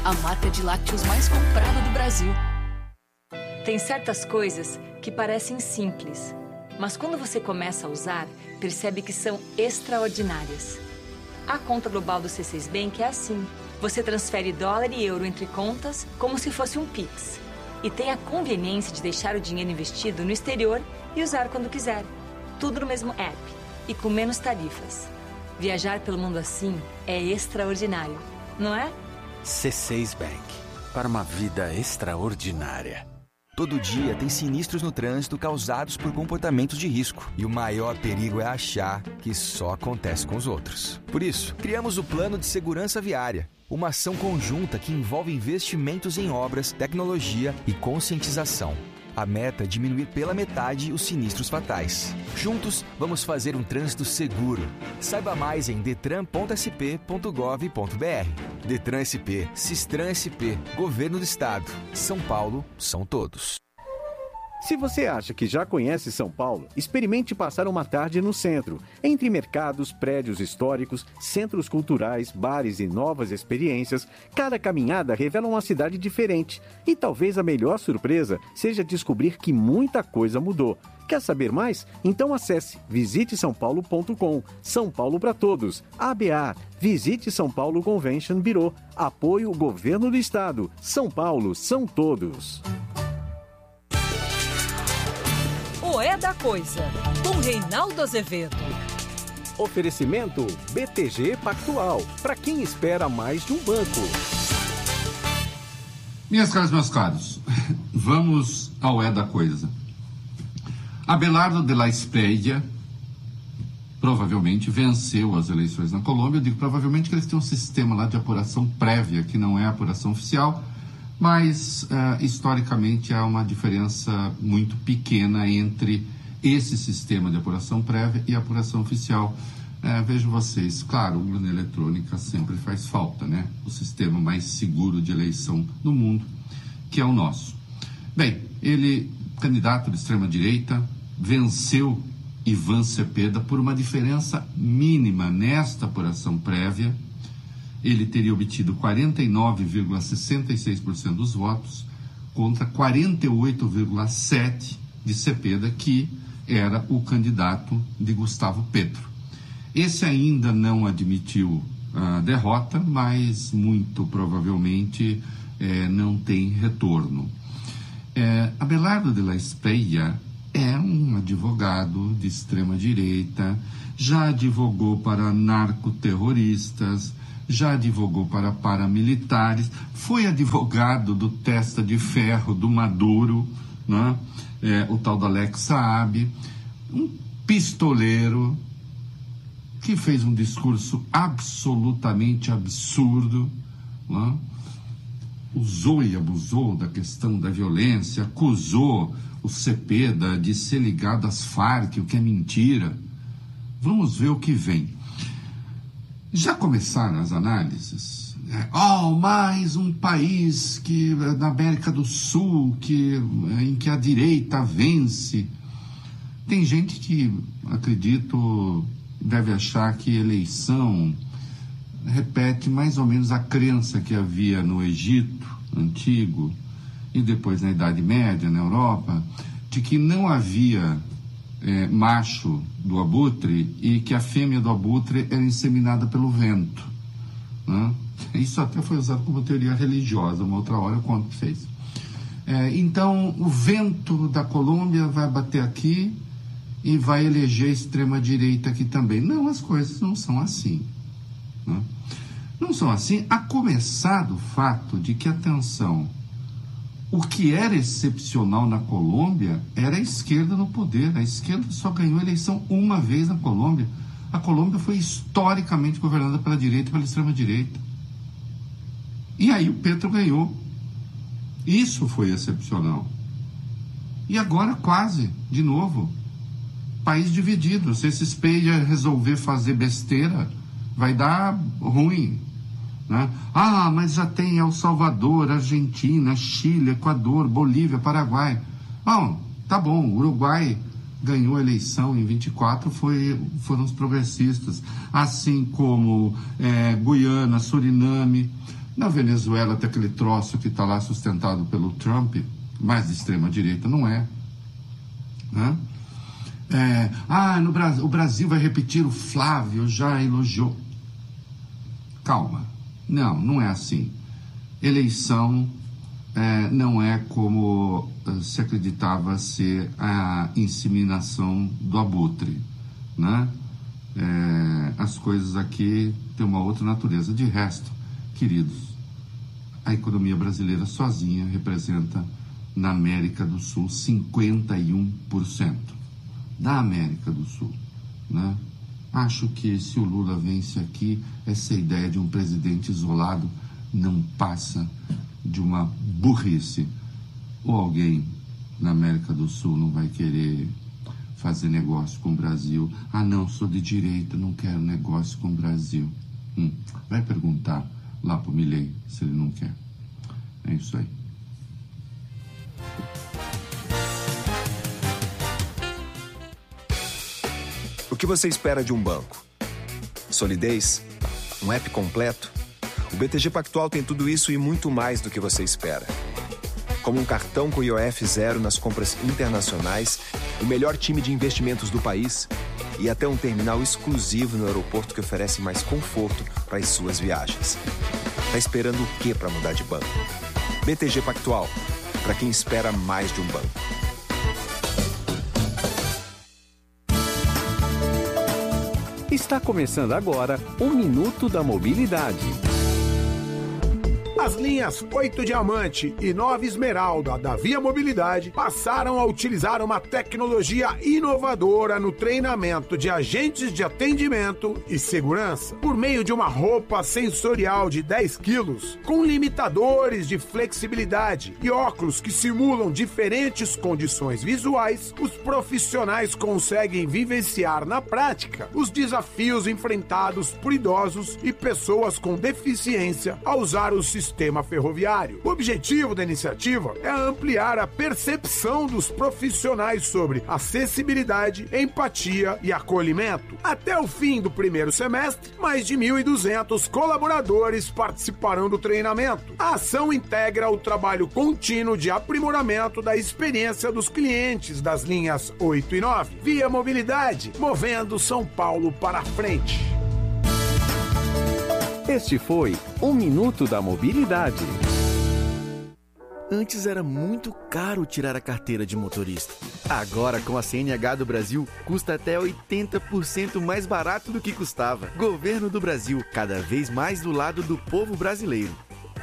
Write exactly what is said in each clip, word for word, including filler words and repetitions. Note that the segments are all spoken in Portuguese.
a marca de lácteos mais comprada do Brasil. Tem certas coisas que parecem simples, mas quando você começa a usar, percebe que são extraordinárias. A conta global do C seis Bank é assim. Você transfere dólar e euro entre contas como se fosse um Pix. E tem a conveniência de deixar o dinheiro investido no exterior e usar quando quiser. Tudo no mesmo app e com menos tarifas. Viajar pelo mundo assim é extraordinário, não é? C seis Bank. Para uma vida extraordinária. Todo dia tem sinistros no trânsito causados por comportamentos de risco. E o maior perigo é achar que só acontece com os outros. Por isso, criamos o Plano de Segurança Viária. Uma ação conjunta que envolve investimentos em obras, tecnologia e conscientização. A meta é diminuir pela metade os sinistros fatais. Juntos, vamos fazer um trânsito seguro. Saiba mais em detran ponto s p ponto gov ponto b r. Detran S P, Sistran S P, Governo do Estado. São Paulo, são todos. Se você acha que já conhece São Paulo, experimente passar uma tarde no centro, entre mercados, prédios históricos, centros culturais, bares e novas experiências. Cada caminhada revela uma cidade diferente. E talvez a melhor surpresa seja descobrir que muita coisa mudou. Quer saber mais? Então acesse visite são paulo ponto com. São Paulo para todos. A B A. Visite São Paulo Convention Bureau. Apoio Governo do Estado. São Paulo são todos. O É da Coisa, com Reinaldo Azevedo. Oferecimento B T G Pactual, para quem espera mais de um banco. Minhas caras, meus caros, vamos ao É da Coisa. Abelardo de la Espriella provavelmente venceu as eleições na Colômbia. Eu digo provavelmente que eles têm um sistema lá de apuração prévia, que não é apuração oficial, mas uh, historicamente há uma diferença muito pequena entre esse sistema de apuração prévia e apuração oficial. Uh, vejam vocês, claro, a urna eletrônica sempre faz falta, né? O sistema mais seguro de eleição do mundo, que é o nosso. Bem, ele, candidato de extrema-direita, venceu Ivan Cepeda por uma diferença mínima nesta apuração prévia. Ele teria obtido quarenta e nove vírgula sessenta e seis por cento dos votos contra quarenta e oito vírgula sete por cento de Cepeda, que era o candidato de Gustavo Petro. Esse ainda não admitiu a derrota, mas muito provavelmente eh, não tem retorno. Eh, Abelardo de la Espriella é um advogado de extrema-direita, já advogou para narcoterroristas, já advogou para paramilitares, foi advogado do testa de ferro do Maduro, né? É, o tal do Alex Saab, um pistoleiro que fez um discurso absolutamente absurdo, né? Usou e abusou da questão da violência, acusou o Cepeda de ser ligado às Farc, o que é mentira. Vamos ver o que vem. Já começaram as análises? Oh, mais um país que, na América do Sul que, em que a direita vence. Tem gente que, acredito, deve achar que eleição repete mais ou menos a crença que havia no Egito antigo e depois na Idade Média, na Europa, de que não havia é, macho do abutre e que a fêmea do abutre era inseminada pelo vento, né? Isso até foi usado como teoria religiosa, uma outra hora eu conto para vocês. É, então, o vento da Colômbia vai bater aqui e vai eleger a extrema-direita aqui também. Não, as coisas não são assim, né? Não são assim, a começar do fato de que, atenção, o que era excepcional na Colômbia era a esquerda no poder. A esquerda só ganhou a eleição uma vez na Colômbia. A Colômbia foi historicamente governada pela direita e pela extrema-direita. E aí o Petro ganhou. Isso foi excepcional. E agora quase, de novo, país dividido. Se esse Espriella resolver fazer besteira, vai dar ruim, né? Ah, mas já tem El Salvador, Argentina, Chile, Equador, Bolívia, Paraguai. Bom, tá bom, o Uruguai ganhou a eleição em vinte e quatro, foi, foram os progressistas, assim como é, Guiana, Suriname, Na Venezuela tem aquele troço que está lá sustentado pelo Trump, mais de extrema-direita, não é. Né? É, ah, no Brasil, o Brasil vai repetir o Flávio, já elogiou. Calma. Não, não é assim. Eleição é, não é como se acreditava ser a inseminação do abutre, né? É, as coisas aqui têm uma outra natureza. De resto, queridos, a economia brasileira sozinha representa na América do Sul cinquenta e um por cento da América do Sul, né? Acho que se o Lula vence aqui, essa ideia de um presidente isolado não passa de uma burrice. Ou alguém na América do Sul não vai querer fazer negócio com o Brasil. Ah, não, sou de direita, não quero negócio com o Brasil. Hum, vai perguntar lá pro Milei se ele não quer. É isso aí. O que você espera de um banco? Solidez? Um app completo? O B T G Pactual tem tudo isso e muito mais do que você espera. Como um cartão com I O F zero nas compras internacionais, o melhor time de investimentos do país e até um terminal exclusivo no aeroporto que oferece mais conforto para as suas viagens. Tá esperando o quê para mudar de banco? B T G Pactual, para quem espera mais de um banco. Está começando agora o Minuto da Mobilidade. As linhas oito Diamante e nove Esmeralda da Via Mobilidade passaram a utilizar uma tecnologia inovadora no treinamento de agentes de atendimento e segurança por meio de uma roupa sensorial de dez quilos com limitadores de flexibilidade e óculos que simulam diferentes condições visuais. Os profissionais conseguem vivenciar na prática os desafios enfrentados por idosos e pessoas com deficiência ao usar o sistema Sistema ferroviário. O objetivo da iniciativa é ampliar a percepção dos profissionais sobre acessibilidade, empatia e acolhimento. Até o fim do primeiro semestre, mais de mil e duzentos colaboradores participarão do treinamento. A ação integra o trabalho contínuo de aprimoramento da experiência dos clientes das linhas oito e nove. Via Mobilidade, movendo São Paulo para frente. Este foi o Minuto da Mobilidade. Antes era muito caro tirar a carteira de motorista. Agora, com a C N H do Brasil, custa até oitenta por cento mais barato do que custava. Governo do Brasil, cada vez mais do lado do povo brasileiro.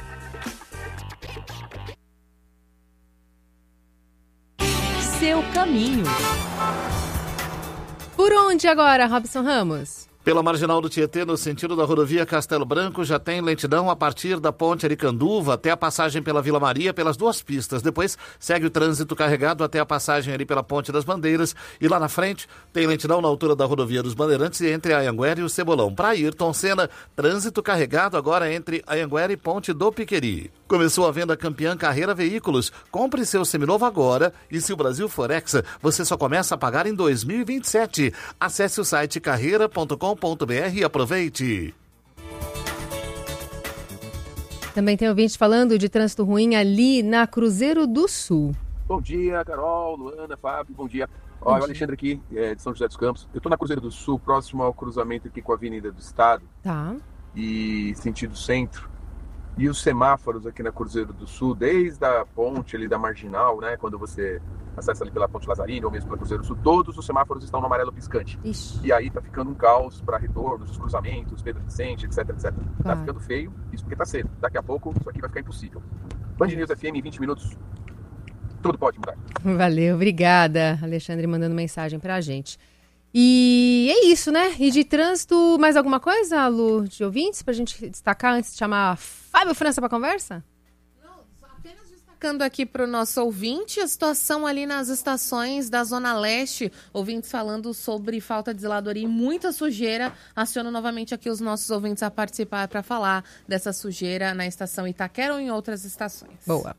Seu caminho. Por onde agora, Robson Ramos? Pela Marginal do Tietê, no sentido da rodovia Castelo Branco, já tem lentidão a partir da ponte Aricanduva até a passagem pela Vila Maria, pelas duas pistas. Depois segue o trânsito carregado até a passagem ali pela Ponte das Bandeiras. E lá na frente tem lentidão na altura da rodovia dos Bandeirantes e entre a Anhanguera e o Cebolão. Para Ayrton Senna, trânsito carregado agora entre a Anhanguera e Ponte do Piqueri. Começou a venda campeã Carreira Veículos. Compre seu seminovo agora e se o Brasil for Hexa, você só começa a pagar em dois mil e vinte e sete. Acesse o site carreira ponto com ponto br e aproveite. Também tem ouvinte falando de trânsito ruim ali na Cruzeiro do Sul. Bom dia, Carol, Luana, Fábio, bom dia. Olha, o Alexandre aqui, é, de São José dos Campos. Eu estou na Cruzeiro do Sul, próximo ao cruzamento aqui com a Avenida do Estado. Tá. E sentido centro. E os semáforos aqui na Cruzeiro do Sul, desde a ponte ali da Marginal, né, quando você acessa ali pela Ponte Lazarino ou mesmo pela Cruzeiro do Sul, todos os semáforos estão no amarelo piscante. Ixi. E aí tá ficando um caos para retornos, os cruzamentos, Pedro Vicente, etc, etcétera. Tá. Tá ficando feio, isso porque tá cedo. Daqui a pouco isso aqui vai ficar impossível. Band News F M em vinte minutos, tudo pode mudar. Valeu, obrigada, Alexandre, mandando mensagem pra gente. E é isso, né? E de trânsito, mais alguma coisa, Lu, de ouvintes, pra gente destacar antes de chamar Fábio França pra conversa? Não, só apenas destacando aqui pro nosso ouvinte a situação ali nas estações da Zona Leste, ouvintes falando sobre falta de zeladoria e muita sujeira. Aciono novamente aqui os nossos ouvintes a participar para falar dessa sujeira na estação Itaquera ou em outras estações. Boa.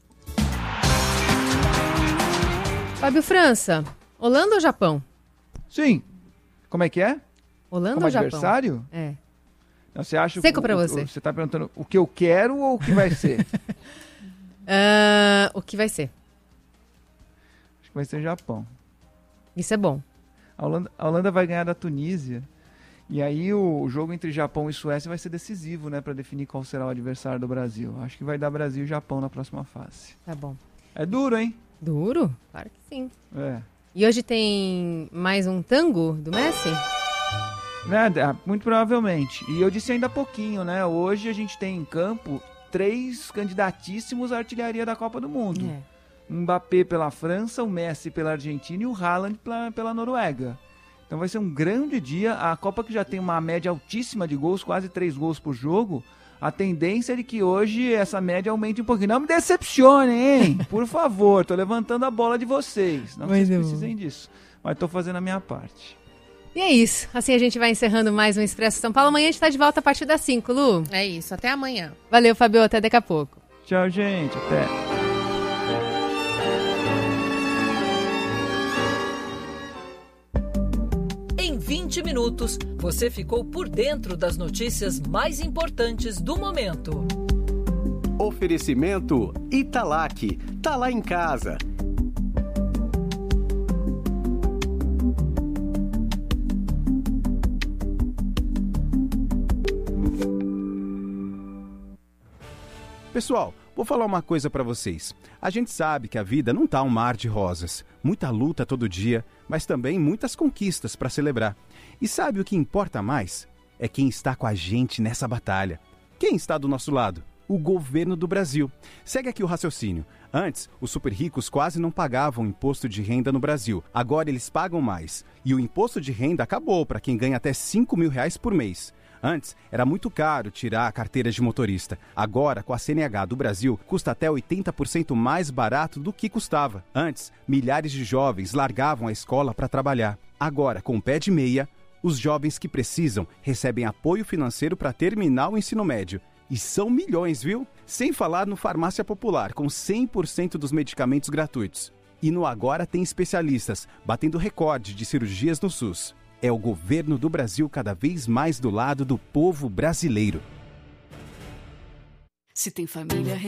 Fábio França, Holanda ou Japão? Sim. Como é que é? Holanda Como ou Japão? adversário? É. Então, você acha Seco o, pra o, você. O, você tá perguntando o que eu quero ou o que vai ser? uh, o que vai ser? Acho que vai ser Japão. Isso é bom. A Holanda, a Holanda vai ganhar da Tunísia. E aí o jogo entre Japão e Suécia vai ser decisivo, né? Para definir qual será o adversário do Brasil. Acho que vai dar Brasil e Japão na próxima fase. Tá bom. É duro, hein? Duro? Claro que sim. É. E hoje tem mais um tango do Messi? É, muito provavelmente. E eu disse ainda há pouquinho, né? Hoje a gente tem em campo três candidatíssimos à artilharia da Copa do Mundo. É. Mbappé pela França, o Messi pela Argentina e o Haaland pela, pela Noruega. Então vai ser um grande dia. A Copa que já tem uma média altíssima de gols, quase três gols por jogo. A tendência é de que hoje essa média aumente um pouquinho. Não me decepcione, hein? Por favor, tô levantando a bola de vocês. Não que vocês precisem disso. Mas tô fazendo a minha parte. E é isso. Assim a gente vai encerrando mais um Expresso São Paulo. Amanhã a gente tá de volta a partir das cinco, Lu. É isso. Até amanhã. Valeu, Fabio. Até daqui a pouco. Tchau, gente. Até. Em vinte minutos, você ficou por dentro das notícias mais importantes do momento. Oferecimento Italac. Tá lá em casa. Pessoal, vou falar uma coisa pra vocês. A gente sabe que a vida não tá um mar de rosas. Muita luta todo dia, mas também muitas conquistas pra celebrar. E sabe o que importa mais? É quem está com a gente nessa batalha. Quem está do nosso lado? O governo do Brasil. Segue aqui o raciocínio. Antes, os super ricos quase não pagavam imposto de renda no Brasil. Agora eles pagam mais. E o imposto de renda acabou para quem ganha até cinco mil reais por mês. Antes, era muito caro tirar a carteira de motorista. Agora, com a C N H do Brasil, custa até oitenta por cento mais barato do que custava. Antes, milhares de jovens largavam a escola para trabalhar. Agora, com o pé de meia, os jovens que precisam recebem apoio financeiro para terminar o ensino médio. E são milhões, viu? Sem falar no Farmácia Popular, com cem por cento dos medicamentos gratuitos. E no Agora tem especialistas, batendo recorde de cirurgias no SUS. É o governo do Brasil cada vez mais do lado do povo brasileiro. Se tem família